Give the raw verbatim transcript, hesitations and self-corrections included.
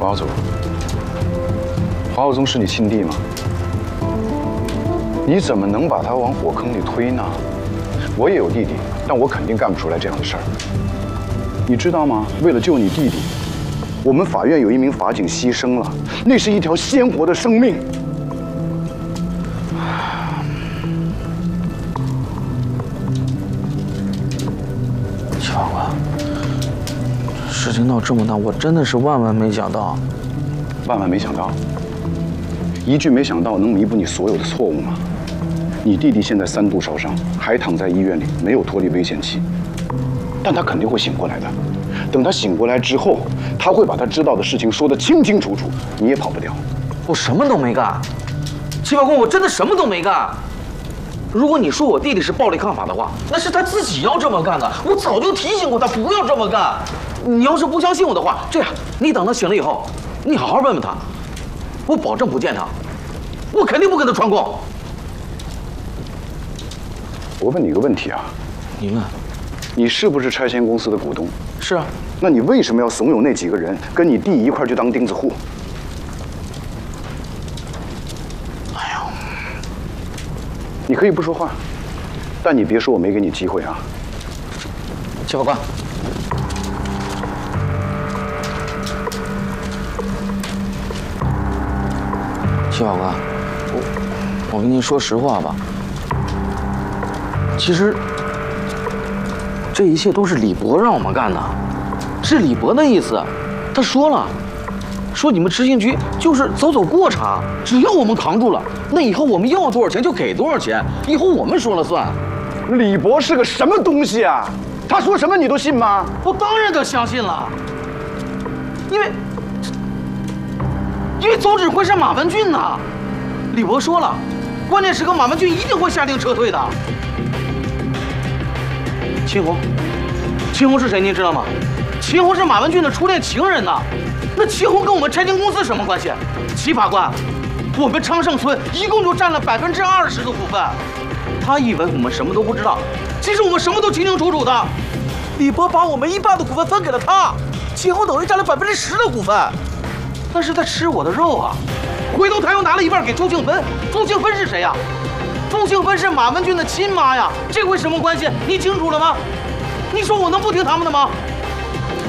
宝祖，华浩宗是你亲弟吗？你怎么能把他往火坑里推呢？我也有弟弟，但我肯定干不出来这样的事儿。你知道吗？为了救你弟弟，我们法院有一名法警牺牲了，那是一条鲜活的生命。 齐法官，事情闹这么大，我真的是万万没想到。 万万没想到，一句没想到能弥补你所有的错误吗？你弟弟现在三度烧伤，还躺在医院里，没有脱离危险期，但他肯定会醒过来的。等他醒过来之后，他会把他知道的事情说得清清楚楚，你也跑不掉。 我什么都没干，齐法官，我真的什么都没干。如果你说我弟弟是暴力抗法的话，那是他自己要这么干的。我早就提醒过他不要这么干。你要是不相信我的话，这样，你等他醒了以后，你好好问问他，我保证不见他，我肯定不跟他串供。 我问你个问题啊， 你问， 你是不是拆迁公司的股东？ 是啊。 那你为什么要怂恿那几个人跟你弟一块去当钉子户？ 哎呦， 你可以不说话，但你别说我没给你机会啊。 齐法官，齐法官，我我跟您说实话吧，其实这一切都是李博让我们干的，是李博的意思。他说了，说你们执行局就是走走过场，只要我们扛住了，那以后我们要多少钱就给多少钱，以后我们说了算。 李博是个什么东西啊？他说什么你都信吗？ 我当然得相信了，因为因为总指挥是马文俊呐。李博说了，关键时刻马文俊一定会下令撤退的。秦红，秦红是谁？您知道吗？秦红是马文俊的初恋情人呐。那秦红跟我们拆迁公司什么关系？齐法官，我们昌盛村一共就占了百分之二十的股份。他以为我们什么都不知道，其实我们什么都清清楚楚的。李博把我们一半的股份分给了他，秦红等于占了百分之十的股份，那是在吃我的肉啊！回头他又拿了一半给朱庆芬，朱庆芬是谁呀？朱庆芬是马文俊的亲妈呀，这回什么关系？你清楚了吗？你说我能不听他们的吗？